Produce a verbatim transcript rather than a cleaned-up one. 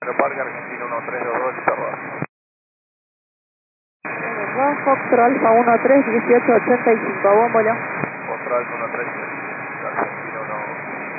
Aeroparque Argentina uno tres dos dos, lista roda. Foxtrot Alfa uno tres dieciocho ochenta y cinco, bombolo. Foxtrot Alfa uno tres, Argentina uno